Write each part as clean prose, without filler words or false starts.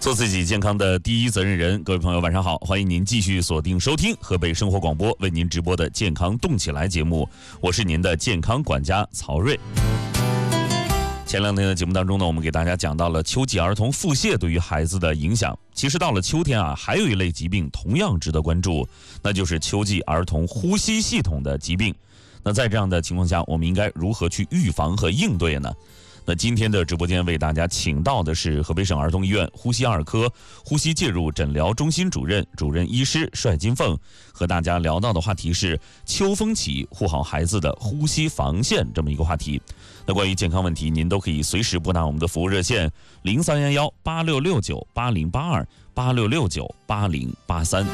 做自己健康的第一责任人。各位朋友晚上好，欢迎您继续锁定收听河北生活广播为您直播的健康动起来节目，我是您的健康管家曹睿。前两天的节目当中呢，我们给大家讲到了秋季儿童腹泻对于孩子的影响。其实到了秋天啊，还有一类疾病同样值得关注，那就是秋季儿童呼吸系统的疾病。那在这样的情况下，我们应该如何去预防和应对呢？那今天的直播间为大家请到的是河北省儿童医院呼吸二科呼吸介入诊疗中心主任医师帅金凤，和大家聊到的话题是秋风起护好孩子的呼吸防线这么一个话题。那关于健康问题，您都可以随时拨打我们的服务热线03118669808286698083。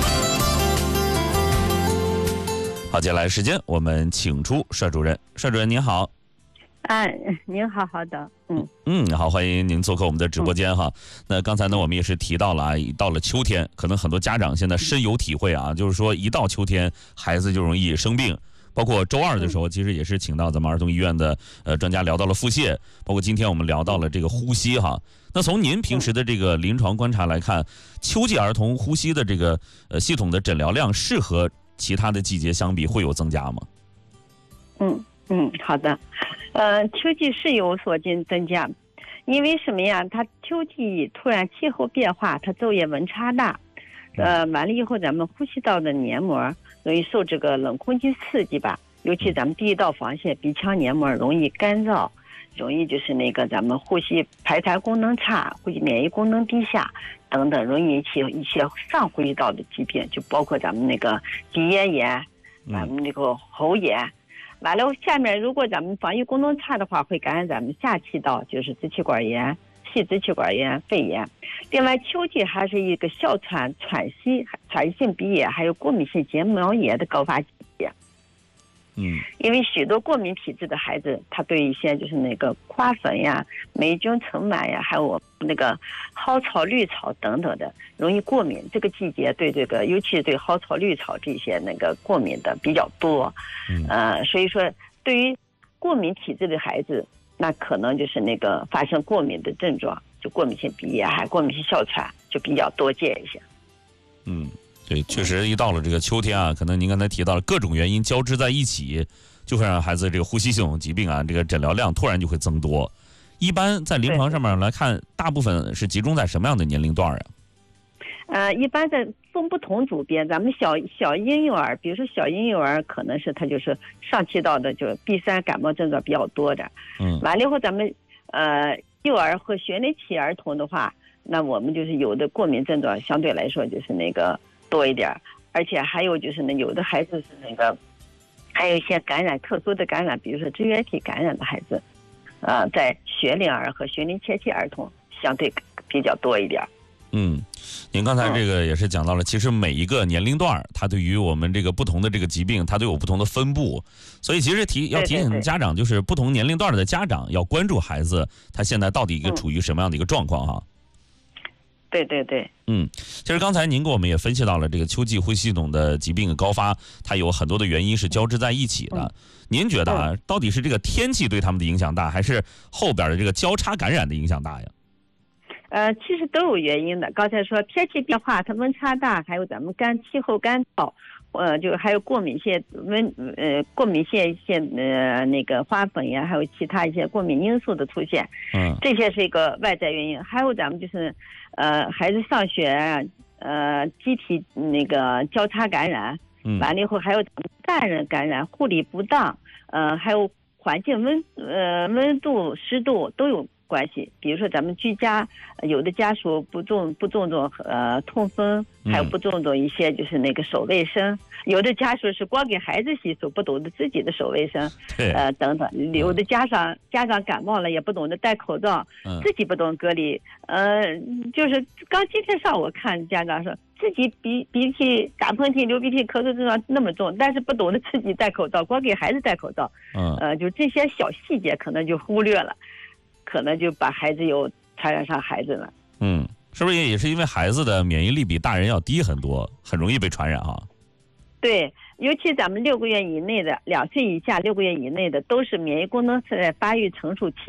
好，接下来时间我们请出帅主任。帅主任您好。 您好，好的， 好，欢迎您做客我们的直播间哈。那刚才呢，我们也是提到了啊，到了秋天，可能很多家长现在深有体会啊，就是说一到秋天，孩子就容易生病。包括周二的时候，其实也是请到咱们儿童医院的专家聊到了腹泻，包括今天我们聊到了这个呼吸哈。那从您平时的这个临床观察来看，秋季儿童呼吸的这个系统的诊疗量是和其他的季节相比会有增加吗？ 好的。秋季是有所增加，因为什么呀？它秋季突然气候变化，它昼夜温差大，完了以后咱们呼吸道的黏膜容易受这个冷空气刺激吧，尤其咱们第一道防线鼻腔黏膜容易干燥，容易就是咱们呼吸排痰功能差，呼吸免疫功能低下等等，容易引起一些上呼吸道的疾病，就包括咱们那个鼻咽炎，咱们那个喉炎。完了，下面如果咱们防御功能差的话，会感染咱们下气道，就是支气管炎、细支气管炎、肺炎。另外，秋季还是一个哮喘、喘息性鼻炎，还有过敏性结膜炎的高发季节。因为许多过敏体质的孩子，他对一些就是那个花粉呀、霉菌尘螨呀，还有那个蒿草、绿草等等的容易过敏。这个季节对这个，尤其是对蒿草、绿草这些那个过敏的比较多。所以说对于过敏体质的孩子，那可能就是那个发生过敏的症状，就过敏性鼻炎还过敏性哮喘就比较多见一些。 对，确实一到了这个秋天啊，可能您刚才提到了各种原因交织在一起，就会让孩子这个呼吸系统疾病啊，这个诊疗量突然就会增多。一般在临床上面来看，大部分是集中在什么样的年龄段啊？ 一般在分不同组别，咱们小婴幼儿，比如说小婴幼儿，可能是他就是上气道的，就鼻塞感冒症状比较多的。完了以后，咱们幼儿和学龄期儿童的话，那我们就是有的过敏症状相对来说就是那个多一点，而且还有就是有的孩子是那个，还有一些感染特殊的感染，比如说支原体感染的孩子，在学龄儿和学龄前期儿童相对比较多一点。 您刚才这个也是讲到了，其实每一个年龄段它对于我们这个不同的这个疾病，它都有不同的分布，所以其实要提醒家长，就是不同年龄段的家长要关注孩子他现在到底一个处于什么样的一个状况哈。 对。 其实刚才您给我们也分析到了这个秋季呼吸系统的疾病高发，它有很多的原因是交织在一起的。您觉得啊，到底是这个天气对他们的影响大，还是后边的这个交叉感染的影响大呀？ 其实都有原因的。刚才说天气变化，它温差大，还有咱们气候干燥，就还有过敏性一些那个花粉呀，还有其他一些过敏因素的出现。这些是一个外在原因。还有咱们就是孩子上学机体那个交叉感染，完了以后还有咱们大人感染、护理不当，还有环境温度、湿度都有关系。比如说咱们居家，有的家属不注重通风，还有不注重一些就是那个手卫生，有的家属是光给孩子洗手，不懂得自己的手卫生，等等。有的家长感冒了也不懂得戴口罩，自己不懂隔离。就是今天上午看家长说自己鼻涕、打喷嚏、流鼻涕、咳嗽症状那么重，但是不懂得自己戴口罩，光给孩子戴口罩。就这些小细节可能就忽略了，可能就把孩子又传染上孩子了。 是不是也是因为孩子的免疫力比大人要低很多，很容易被传染啊？ 对，尤其咱们6个月以内的，2岁以下6个月以内的，都是免疫功能在发育成熟期，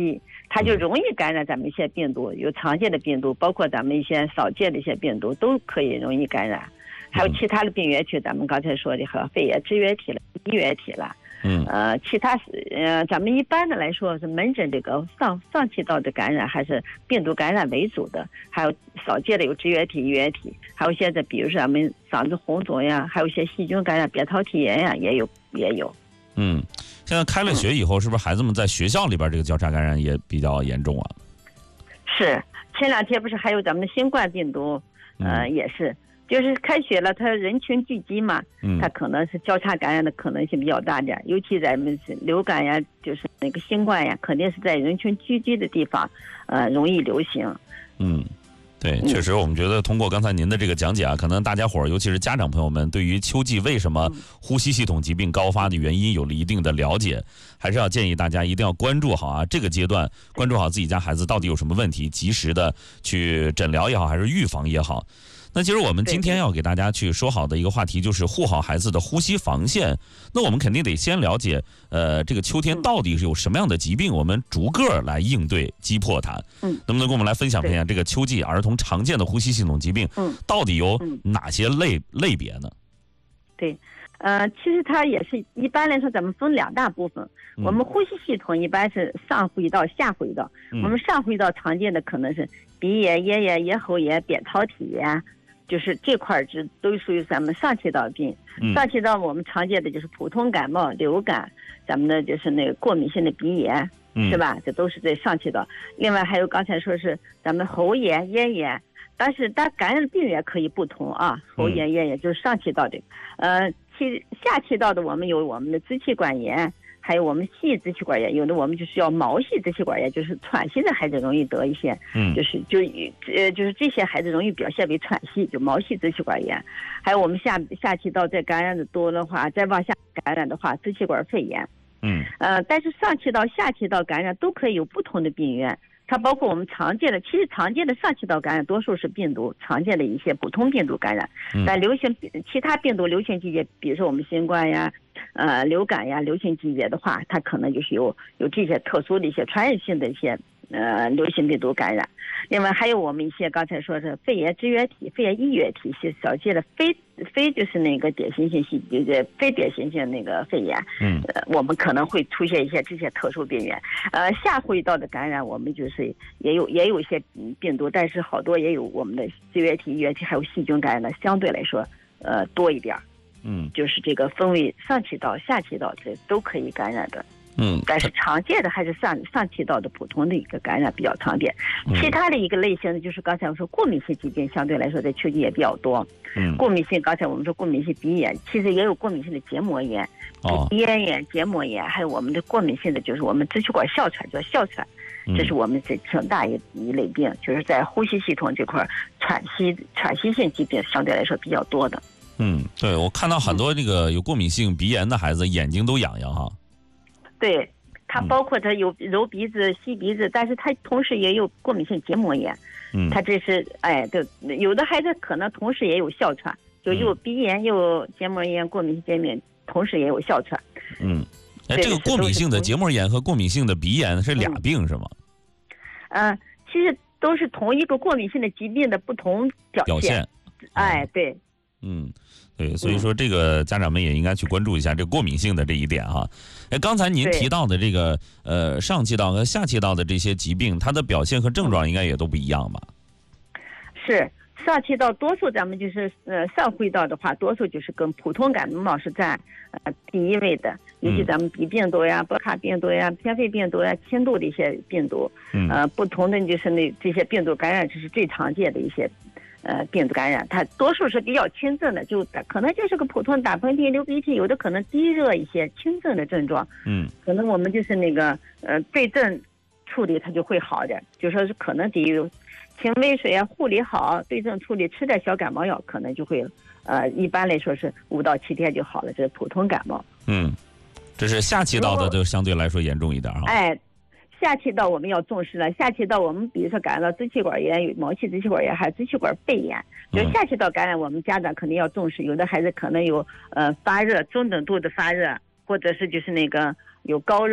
它就容易感染咱们一些病毒，有常见的病毒，包括咱们一些少见的一些病毒都可以容易感染，还有其他的病原体，咱们刚才说的和肺炎支原体了、衣原体了。其他咱们一般的来说是门诊这个上气道的感染还是病毒感染为主的，还有少见的有支原体、衣原体，还有现在比如说咱们嗓子红肿呀，还有一些细菌感染、扁桃体炎呀，也有。 现在开了学以后，是不是孩子们在学校里边这个交叉感染也比较严重啊？ 是，前两天不是还有咱们的新冠病毒，也是。就是开学了，它人群聚集嘛，它可能是交叉感染的可能性比较大点，尤其咱们流感呀，就是那个新冠呀，肯定是在人群聚集的地方，容易流行。 对，确实，我们觉得通过刚才您的这个讲解啊，可能大家伙儿，尤其是家长朋友们，对于秋季为什么呼吸系统疾病高发的原因有了一定的了解，还是要建议大家一定要关注好啊，这个阶段关注好自己家孩子到底有什么问题，及时的去诊疗也好，还是预防也好。那其实我们今天要给大家去说好的一个话题就是护好孩子的呼吸防线。那我们肯定得先了解，这个秋天到底是有什么样的疾病，我们逐个来应对击破它。能不能跟我们来分享这个秋季儿童常见的呼吸系统疾病，到底有哪些类别呢？ 对，其实它也是一般来说，咱们分2大部分。我们呼吸系统一般是上呼吸道、下呼吸道。我们上呼吸道常见的可能是鼻炎、咽炎、咽喉炎、扁桃体炎。就是这块都属于咱们上气道病。上气道我们常见的就是普通感冒、流感，咱们的就是那个过敏性的鼻炎，是吧？这都是在上气道。另外还有刚才说是咱们喉炎、咽炎，但是它感染的病原可以不同啊。喉炎、咽炎就是上气道的。下气道的我们有我们的支气管炎，还有我们细支气管炎，有的我们就需要毛细支气管炎，就是喘息的孩子容易得一些，就是这些孩子容易表现为喘息，就毛细支气管炎。还有我们下气道再感染的多的话，再往下感染的话，支气管肺炎。但是上气道、下气道感染都可以有不同的病原。它包括我们常见的，其实常见的上气道感染多数是病毒，常见的一些普通病毒感染。但其他病毒流行季节，比如说我们新冠呀、流感呀，流行季节的话，它可能就是有这些特殊的一些传染性的一些流行病毒感染。另外还有我们一些刚才说的肺炎支原体、肺炎衣原体是少见的非就是那个典型性非典型性那个肺炎。我们可能会出现一些这些特殊病原。下呼吸道的感染，我们就是也有一些病毒，但是好多也有我们的支原体、衣原体还有细菌感染的，相对来说多一点。就是这个分为上气道、下气道，这都可以感染的。但是常见的还是上气道的普通的一个感染比较常见。其他的一个类型的就是刚才我说过敏性疾病，相对来说在秋季也比较多。过敏性刚才我们说过敏性鼻炎，其实也有过敏性的结膜炎、咽炎、结膜炎，还有我们的过敏性的就是我们支气管哮喘，叫哮喘。这是我们这挺大一类病，就是在呼吸系统这块喘息性疾病相对来说比较多的。 对，我看到很多这个有过敏性鼻炎的孩子眼睛都痒痒哈。 对，它包括它有揉鼻子、吸鼻子，但是它同时也有过敏性结膜炎。它这是对，有的孩子可能同时也有哮喘，就又有鼻炎又有结膜炎、过敏性结膜炎，同时也有哮喘。 这个过敏性的结膜炎和过敏性的鼻炎是俩病是吗？ 其实都是同一个过敏性的疾病的不同表现。对。 对，所以说这个家长们也应该去关注一下这个过敏性的这一点哈。刚才您提到的这个上气道和下气道的这些疾病，它的表现和症状应该也都不一样吧？ 是，上气道多数咱们就是上呼吸道的话，多数就是跟普通感冒是占第一位的，尤其咱们鼻病毒呀、波卡病毒呀、偏肺病毒呀、轻度的一些病毒，不同的就是这些病毒感染，这是最常见的一些。病毒感染，它多数是比较轻症的，就可能就是个普通打喷嚏、流鼻涕，有的可能低热一些轻症的症状。可能我们就是那个对症处理，它就会好点。就说是可能得有清微水啊，护理好，对症处理，吃点小感冒药，可能就会一般来说是5到7天就好了。这是普通感冒。 这是下气道的就相对来说严重一点哈。 下气道我们要重视了。下气道我们比如说感染到支气管炎、有毛细支气管炎，还有支气管肺炎，就是下气道感染，我们家长肯定要重视。有的孩子可能有发热、中等度的发热，或者是就是那个有高热，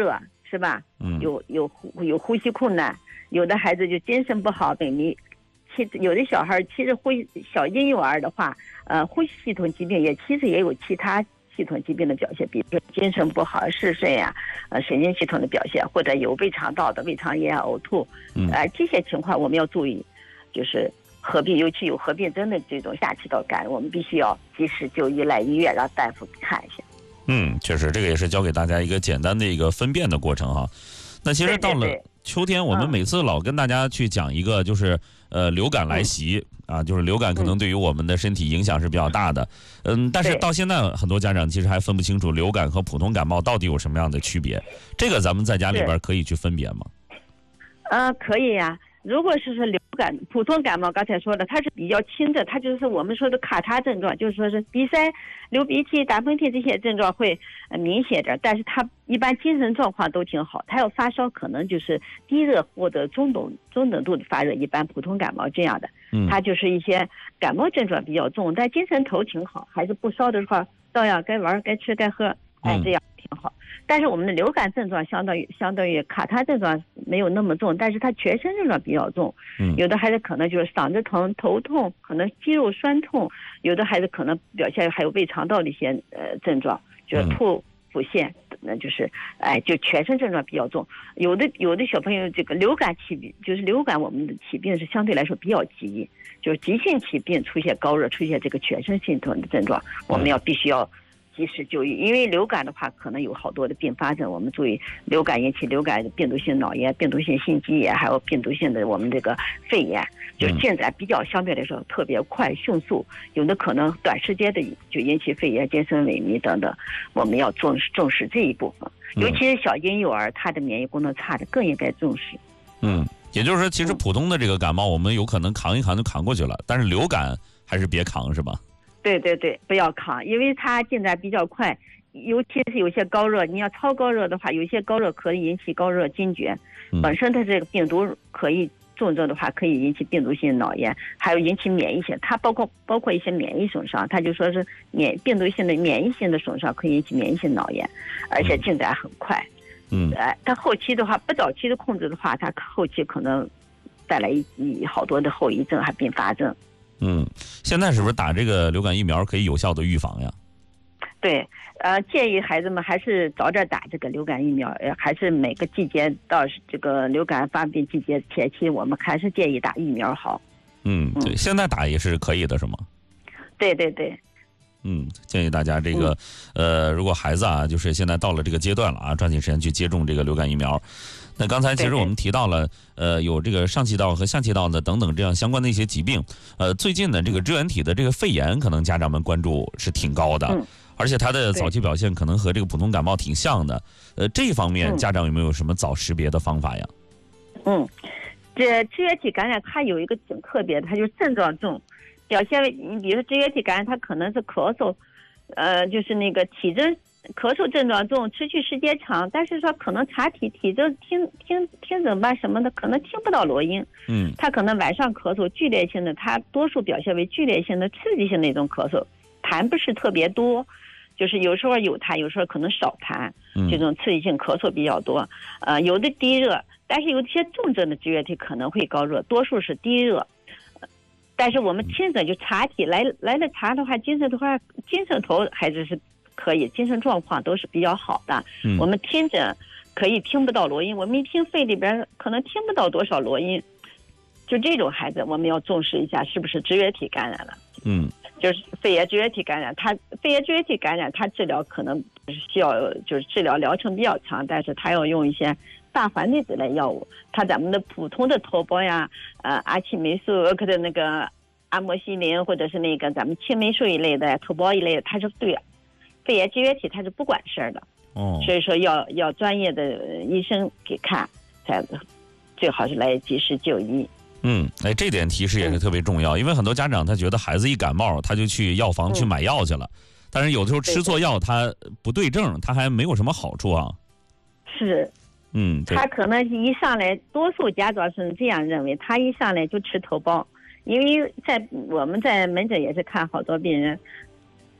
是吧？有呼吸困难，有的孩子就精神不好、萎靡。有的小孩其实小婴幼儿的话，呼吸系统疾病其实也有其他系统疾病的表现，比如说精神不好、嗜睡呀，神经系统的表现，或者有胃肠道的胃肠炎、呕吐，这些情况我们要注意，就是合并，尤其有合并症的这种下气道感染，我们必须要及时就医来医院让大夫看一下。 确实，这个也是教给大家一个简单的一个分辨的过程哈。那其实到了秋天，我们每次老跟大家去讲一个，就是流感来袭啊，就是流感可能对于我们的身体影响是比较大的。但是到现在很多家长其实还分不清楚流感和普通感冒到底有什么样的区别，这个咱们在家里边可以去分别吗？ 可以呀。如果是流感、普通感冒，刚才说的，它是比较轻的，它就是我们说的卡他症状，就是说是鼻塞、流鼻涕、打喷嚏这些症状会明显点，但是它一般精神状况都挺好。它要发烧，可能就是低热或者中等度的发热，一般普通感冒这样的。它就是一些感冒症状比较重，但精神头挺好，孩子不烧的话，照样该玩、该吃、该喝，这样挺好。但是我们的流感症状相当于卡他症状没有那么重，但是他全身症状比较重。有的孩子可能就是嗓子疼、头痛，可能肌肉酸痛；有的孩子可能表现还有胃肠道的一些症状，就是吐、腹泻，那就是就全身症状比较重。有的小朋友这个流感起病，就是流感我们的起病是相对来说比较急，就是急性起病出现高热，出现这个全身系统的症状，我们必须要及时就医。因为流感的话可能有好多的并发症，我们注意流感引起流感的病毒性脑炎、病毒性心肌炎，还有病毒性的我们这个肺炎，就是进展比较相对来说特别快迅速，有的可能短时间的就引起肺炎、精神萎靡等等，我们要重视这一部分，尤其是小婴幼儿，他的免疫功能差的更应该重视。 也就是说，其实普通的这个感冒我们有可能扛一扛就扛过去了，但是流感还是别扛，是吧？ 对，不要扛，因为它进展比较快，尤其是有些高热，你要超高热的话，有些高热可以引起高热惊厥，本身它这个病毒可以重症的话可以引起病毒性脑炎，还有引起免疫性，它包括一些免疫损伤，它就说是病毒性的免疫性的损伤可以引起免疫性脑炎，而且进展很快。它后期的话不早期的控制的话，它后期可能带来好多的后遗症还并发症。 现在是不是打这个流感疫苗可以有效的预防呀？ 对，建议孩子们还是早点打这个流感疫苗，还是每个季节到这个流感发病季节前期，我们还是建议打疫苗好。 对，现在打也是可以的，是吗？ 对。 建议大家这个，如果孩子啊，就是现在到了这个阶段了啊，抓紧时间去接种这个流感疫苗。那刚才其实我们提到了，有这个上气道和下气道的等等这样相关的一些疾病。最近呢，这个支原体的这个肺炎，可能家长们关注是挺高的，而且它的早期表现可能和这个普通感冒挺像的。这一方面，家长有没有什么早识别的方法呀？ 这支原体感染它有一个挺特别的，它就是症状重。表现为你比如说支原体感染，它可能是咳嗽，就是那个体征咳嗽症状重，持续时间长，但是说可能查体征听诊吧什么的，可能听不到罗音。他可能晚上咳嗽剧烈性的，他多数表现为剧烈性的刺激性的一种咳嗽，痰不是特别多，就是有时候有痰，有时候可能少痰，这种刺激性咳嗽比较多。有的低热，但是有些重症的支原体可能会高热，多数是低热。但是我们听诊就查体来了查的话，精神头还是可以，精神状况都是比较好的。我们听诊可以听不到罗音，我们一听肺里边可能听不到多少罗音，就这种孩子我们要重视一下是不是支原体感染了。就是肺炎支原体感染，肺炎支原体感染，它治疗可能需要就是治疗疗程比较长，但是它要用一些大环内酯类药物，它咱们的普通的头孢呀，阿奇霉素或者那个阿莫西林，或者是那个咱们青霉素一类的头孢一类的，它是对肺炎支原体它是不管事儿的。所以说要专业的医生给看，才最好是来及时就医。 这点提示也是特别重要，因为很多家长他觉得孩子一感冒他就去药房去买药去了，但是有的时候吃错药他不对症，他还没有什么好处啊。 是。他可能一上来，多数家长是这样认为，他一上来就吃头孢，因为我们在门诊也是看好多病人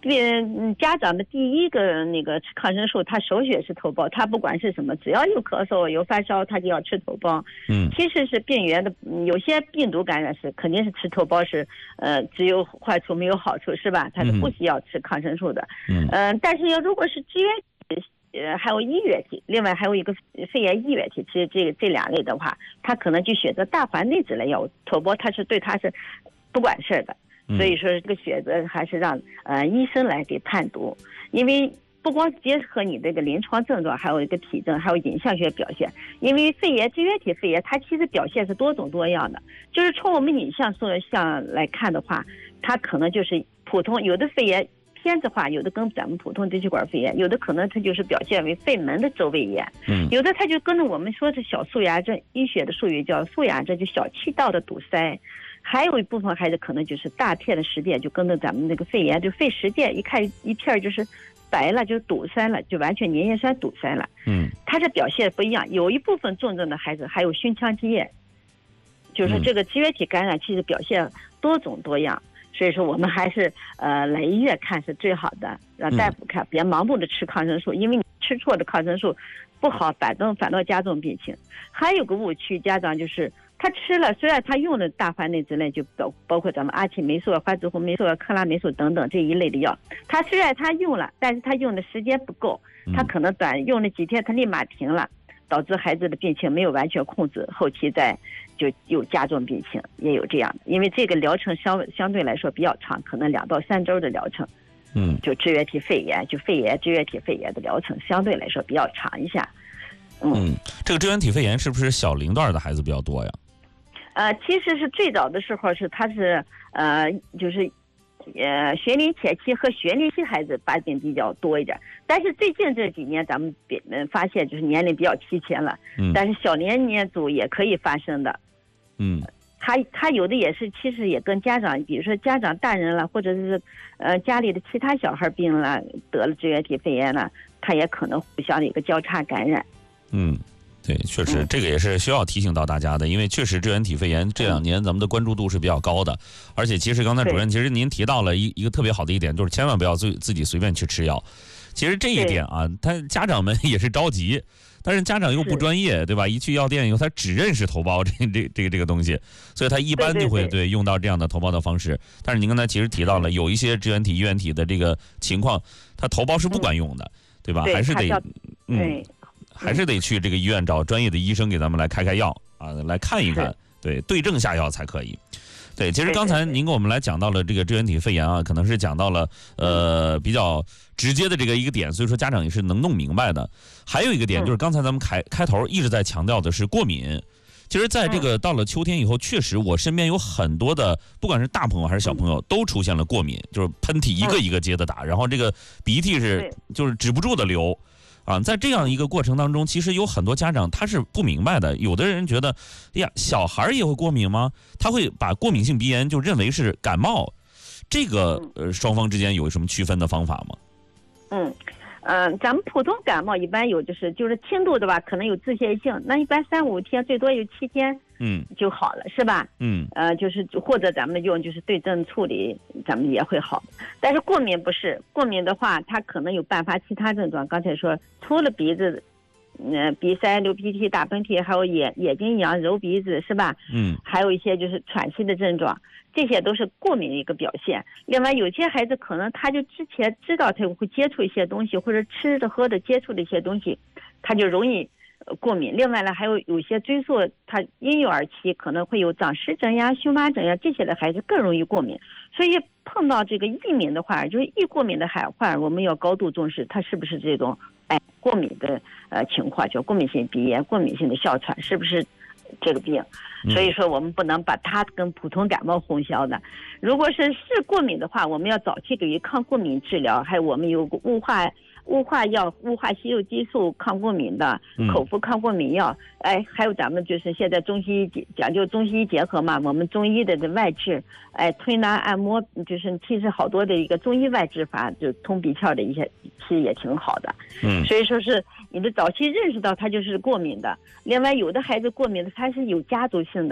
家长的第一个那个吃抗生素，他首选是头孢，他不管是什么，只要有咳嗽有发烧，他就要吃头孢。其实是病原的，有些病毒感染是肯定是吃头孢是只有坏处没有好处，是吧？他是不需要吃抗生素的。但是如果是支原体还有衣原体，另外还有一个肺炎衣原体，其实这两类的话，他可能就选择大环内酯类药物，头孢它是对他是不管事儿的。所以说这个选择还是让医生来给判读，因为不光结合你这个临床症状，还有一个体征，还有影像学表现。因为肺炎支原体肺炎它其实表现是多种多样的，就是从我们影像来看的话，它可能就是普通，有的肺炎偏执化，有的跟咱们普通支气管肺炎，有的可能它就是表现为肺门的周围炎，有的它就跟着我们说是小素芽症，医学的术语叫素芽症，就小气道的堵塞。还有一部分孩子可能就是大片的实垫，就跟着咱们那个肺炎，就肺实垫一看一片就是白了，就堵塞了，就完全粘液栓堵塞了。它这表现不一样。有一部分重症的孩子还有胸腔积液，就是说这个支原体感染其实表现多种多样。所以说我们还是来医院看是最好的，让大夫看，别盲目的吃抗生素，因为你吃错的抗生素不好，反倒加重病情。还有个误区，家长就是他吃了，虽然他用了大环内酯类，就包括咱们阿奇霉素、花紫红霉素、克拉霉素等等这一类的药，他虽然他用了，但是他用的时间不够，他可能用了几天他立马停了，导致孩子的病情没有完全控制，后期就有加重病情，也有这样的。因为这个疗程相对来说比较长，可能2到3周的疗程。就支原体肺炎，就肺炎支原体肺炎的疗程相对来说比较长一下。 这个支原体肺炎是不是小龄段的孩子比较多呀？ 其实是最早的时候它是就是学龄前期和学龄期孩子发病比较多一点，但是最近这几年咱们发现就是年龄比较提前了，但是小年组也可以发生的。他有的也是，其实也跟家长，比如说家长大人了，或者是家里的其他小孩病了，得了支原体肺炎了，他也可能互相的一个交叉感染。 对，确实这个也是需要提醒到大家的，因为确实支原体肺炎这2年咱们的关注度是比较高的，而且其实刚才主任其实您提到了一个特别好的一点，就是千万不要自己随便去吃药。其实这一点啊，家长们也是着急，但是家长又不专业，对吧？一去药店以后，他只认识头孢这个东西，所以他一般就会用到这样的头孢的方式。但是您刚才其实提到了，有一些支原体、衣原体的这个情况，他头孢是不管用的，对吧？还是得还是得去这个医院找专业的医生给咱们来开药啊，来看一看，对症下药才可以。对，其实刚才您给我们来讲到了这个支原体肺炎啊，可能是讲到了比较直接的一个点，所以说家长也是能弄明白的。还有一个点就是刚才咱们开头一直在强调的是过敏。其实在这个到了秋天以后，确实我身边有很多的，不管是大朋友还是小朋友，都出现了过敏，就是喷嚏一个一个接的打，然后这个鼻涕就是止不住的流。在这样一个过程当中，其实有很多家长他是不明白的。有的人觉得，哎呀，小孩也会过敏吗？他会把过敏性鼻炎就认为是感冒。这个双方之间有什么区分的方法吗？ 咱们普通感冒一般有就是轻度的吧，可能有自限性，那一般3、5天，最多有7天，就好了，是吧？就是或者咱们用就是对症处理，咱们也会好。但是过敏不是，过敏的话，它可能有伴发其他症状。刚才说，除了鼻子，鼻塞、流鼻涕、打喷嚏，还有眼睛痒、揉鼻子，是吧？还有一些就是喘息的症状。这些都是过敏的一个表现。另外，有些孩子可能他就之前知道他会接触一些东西，或者吃的喝的接触的一些东西，他就容易过敏。另外呢，还有些追溯他婴幼儿期可能会有长湿疹呀、荨麻疹呀，这些的孩子更容易过敏。所以碰到这个易敏的话，就是易过敏的患儿，我们要高度重视他是不是这种过敏的情况，就过敏性鼻炎、过敏性的哮喘是不是这个病。所以说我们不能把它跟普通感冒混淆的。如果是过敏的话，我们要早期给予抗过敏治疗，还有我们有雾化药、雾化吸入激素抗过敏的，口服抗过敏药。还有咱们就是现在中西医讲究中西医结合嘛，我们中医的外治，推拿按摩，就是其实好多的一个中医外治法，就通鼻窍的一些，其实也挺好的。所以说是你的早期认识到它就是过敏的。另外有的孩子过敏的他是有家族性的，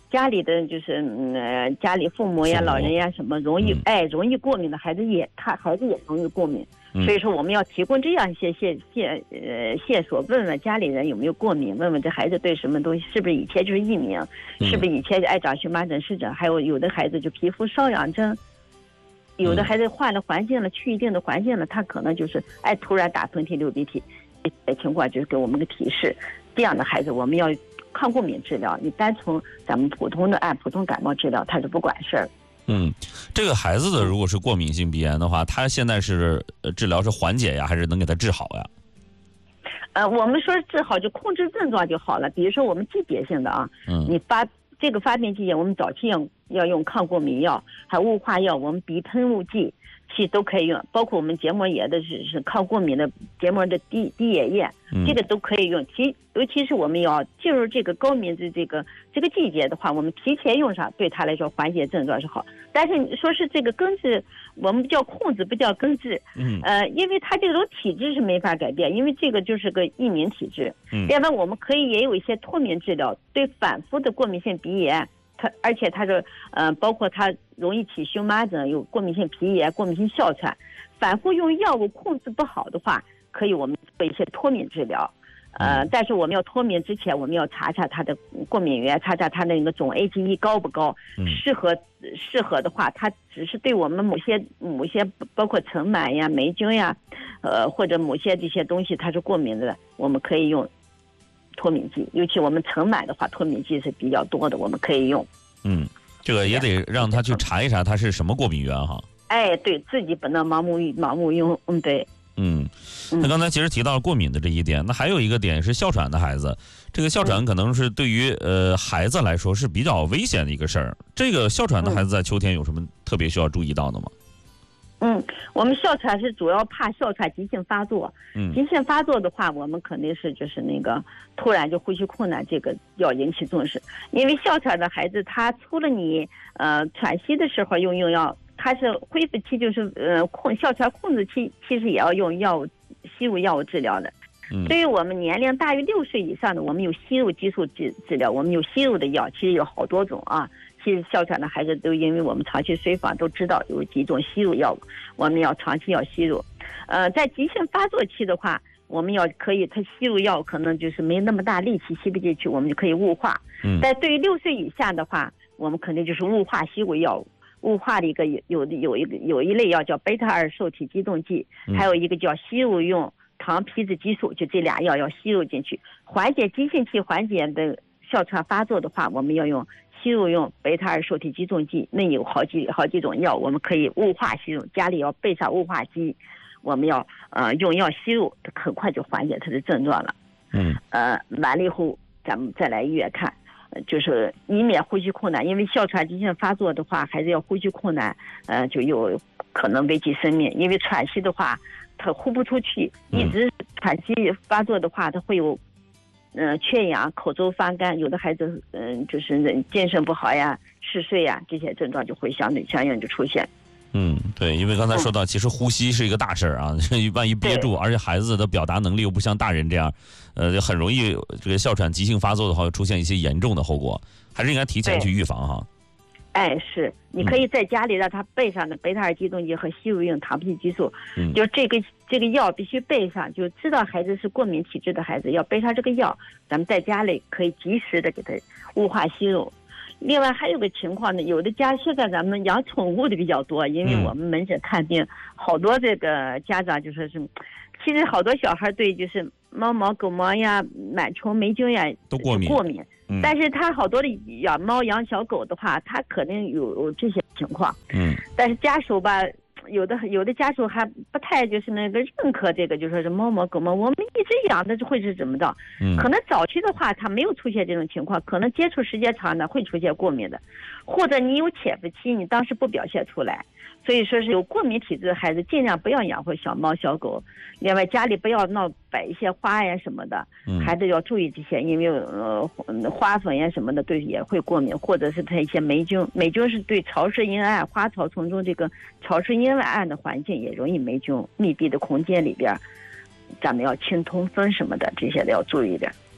家里的就是家里父母呀、老人呀什么容易过敏的孩子孩子也容易过敏。所以说我们要提供这样一些线索，问问家里人有没有过敏，问问这孩子对什么东西是不是以前就是异名，是不是以前爱长荨麻疹、湿疹，还有的孩子就皮肤瘙痒症，有的孩子换了环境了，去一定的环境了，他可能就是突然打喷嚏、流鼻涕，这情况就是给我们个提示。这样的孩子我们要抗过敏治疗，你单从咱们按普通感冒治疗，他是不管事儿。 这个孩子的如果是过敏性鼻炎的话，他现在是治疗是缓解呀，还是能给他治好呀？ 我们说治好就控制症状就好了。比如说我们季节性的啊，你这个发病季节，我们早期要用抗过敏药，还有雾化药，我们鼻喷雾剂其实都可以用，包括我们结膜炎的是抗过敏的结膜的滴眼液，这个都可以用。尤其是我们要进入这个高敏的这个季节的话，我们提前用上，对他来说缓解症状是好。但是你说是这个根治，我们叫控制，不叫根治。因为他这种体质是没法改变，因为这个就是个异名体质。另外我们也有一些脱敏治疗，对反复的过敏性鼻炎。而且它是包括它容易起荨麻疹，有过敏性皮炎、过敏性哮喘，反复用药物控制不好的话，可以我们做一些脱敏治疗。但是我们要脱敏之前，我们要查查它的过敏源，查查它那个总 AGE 高不高。适合的话，它只是对我们某些包括尘螨呀、霉菌呀，或者某些这些东西它是过敏的，我们可以用脱敏剂。尤其我们尘螨的话，脱敏剂是比较多的，我们可以用。 这个也得让他去查一查它是什么过敏源哈。 对自己不能盲目用。对。 那刚才其实提到了过敏的这一点，那还有一个点是哮喘的孩子，这个哮喘可能是对于孩子来说是比较危险的一个事儿。这个哮喘的孩子在秋天有什么特别需要注意到的吗？ 我们哮喘是主要怕哮喘急性发作。急性发作的话，我们肯定是就是那个突然就呼吸困难，这个要引起重视。因为哮喘的孩子，他除了你喘息的时候用药，他是恢复期就是哮喘控制期，其实也要用吸入药物治疗的。对于我们年龄大于6岁以上的，我们有吸入激素治疗，我们有吸入的药，其实有好多种啊。其实哮喘的孩子都因为我们长期随访都知道有几种吸入药物，我们要长期要吸入。在急性发作期的话，我们他吸入药可能就是没那么大力气吸不进去，我们就可以雾化。但对于6岁以下的话，我们肯定就是雾化吸入药物。雾化的有一类药叫贝塔2受体激动剂，还有一个叫吸入用糖皮质激素，就这俩药要吸入进去。缓解急性期缓解的哮喘发作的话，我们要用吸入用贝塔2受体激动剂，那有好几种药，我们可以雾化吸入，家里要备上雾化机，我们要用药吸入，很快就缓解它的症状了。完了以后咱们再来医院看，就是以免呼吸困难，因为哮喘急性发作的话，孩子要呼吸困难，就有可能危及生命。因为喘息的话，他呼不出去，一直喘息发作的话，他会有缺氧、口周发干，有的孩子就是精神不好呀、嗜睡呀，这些症状就会相应就出现。 对，因为刚才说到，其实呼吸是一个大事儿啊，万一憋住，而且孩子的表达能力又不像大人这样，很容易这个哮喘急性发作的话，出现一些严重的后果，还是应该提前去预防哈。 是，你可以在家里让他备上的贝塔2激动剂和吸入用糖皮质激素，就这个药必须备上，就知道孩子是过敏体质的孩子要备上这个药，咱们在家里可以及时的给他雾化吸入。另外还有个情况呢，有的家现在咱们养宠物的比较多，因为我们门诊看病，好多这个家长就说是，其实好多小孩对就是猫毛、狗毛呀、螨虫、霉菌呀都过敏。 但是他好多的养猫养小狗的话，他可能有这些情况。但是家属吧，有的家属还不太就是那个认可这个，就说是猫毛狗毛，我们一直养的会是怎么着？可能早期的话，他没有出现这种情况，可能接触时间长的会出现过敏的，或者你有潜伏期，你当时不表现出来。所以说是有过敏体质的孩子，尽量不要养活小猫小狗。另外家里不要摆一些花呀什么的，孩子要注意这些，因为花粉呀什么的对也会过敏，或者是它一些霉菌是对潮湿阴暗花草丛中这个潮湿阴暗的环境也容易霉菌，密闭的空间里边，咱们要清通风什么的，这些都要注意点。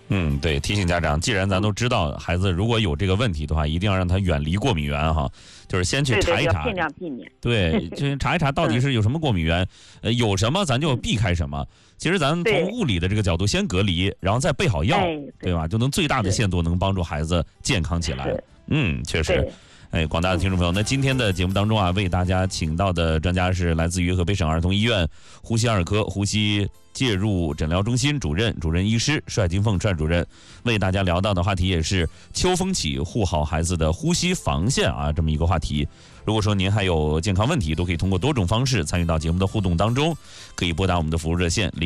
对，提醒家长，既然咱都知道孩子如果有这个问题的话，一定要让他远离过敏源哈，就是先去查一查， 尽量避免。 对，就查一查到底是有什么过敏源，有什么咱就避开什么。其实咱从物理的这个角度先隔离，然后再备好药，对吧？就能最大的限度能帮助孩子健康起来。确实。广大的听众朋友，那今天的节目当中啊，为大家请到的专家是来自于河北省儿童医院呼吸二科呼吸介入诊疗中心主任医师帅金凤帅主任，为大家聊到的话题也是秋风起护好孩子的呼吸防线啊，这么一个话题。如果说您还有健康问题，都可以通过多种方式参与到节目的互动当中，可以拨打我们的服务热线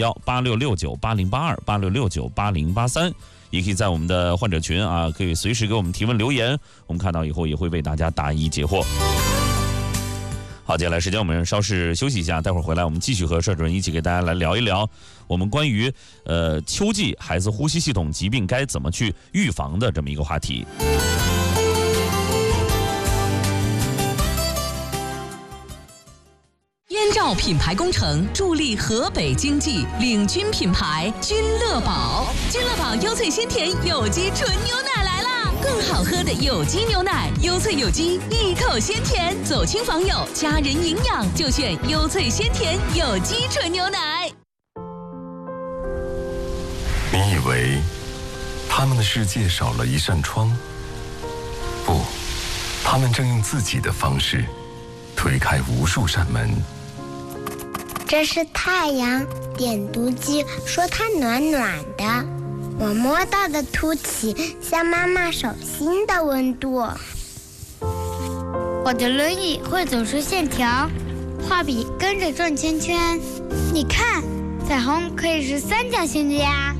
03118669808286698083。也可以在我们的患者群啊，可以随时给我们提问留言，我们看到以后也会为大家答疑解惑。好，接下来时间我们稍事休息一下，待会儿回来我们继续和帅主任一起给大家来聊一聊我们关于秋季孩子呼吸系统疾病该怎么去预防的这么一个话题。 燕赵品牌工程助力河北经济，领军品牌君乐宝。君乐宝优萃鲜甜有机纯牛奶来啦！更好喝的有机牛奶，优萃有机，一口鲜甜。走亲访友，家人营养就选优萃鲜甜有机纯牛奶。 你以为他们的世界少了一扇窗？不，他们正用自己的方式推开无数扇门。 这是太阳，点读机说它暖暖的，我摸到的凸起像妈妈手心的温度。 我的轮椅会走出线条，画笔跟着转圈圈。你看，彩虹可以是三角形的呀。